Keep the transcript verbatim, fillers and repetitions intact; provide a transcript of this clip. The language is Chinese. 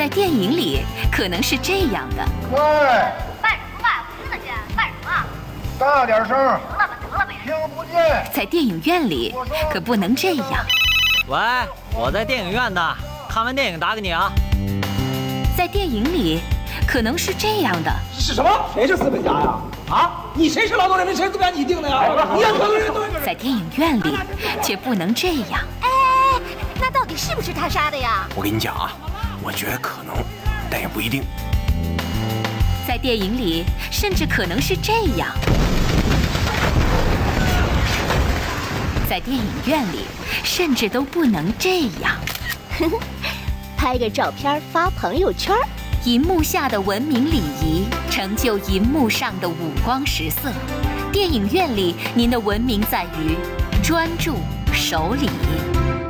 在电影里可能是这样的。 喂， 办什么办？我听得见，办什么？ 大点声！ 得了吧，得了吧， 听不见。 在电影院里可不能这样。 喂，我在电影院呢，看完电影打给你啊。 在电影里可能是这样的。 是什么？谁是资本家呀？啊，你谁是劳动人民？谁是资本家？你定的呀？你要劳动人民。 在电影院里却不能这样。 哎，那到底是不是他杀的呀？ 我跟你讲啊，我觉得可能，但也不一定。 在电影里甚至可能是这样。在电影院里甚至都不能这样。 拍个照片发朋友圈。 银幕下的文明礼仪，成就银幕上的五光十色。电影院里，您的文明在于专注、守礼。